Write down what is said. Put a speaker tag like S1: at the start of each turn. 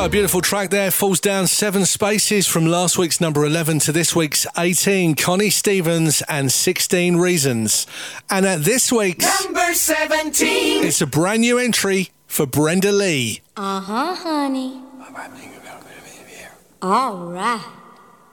S1: A beautiful track there, falls down 7 spaces from last week's number 11 to this week's 18. Connie Stevens and 16 Reasons. And at this week's
S2: number 17,
S1: it's a brand new entry for Brenda Lee.
S3: Honey. All right.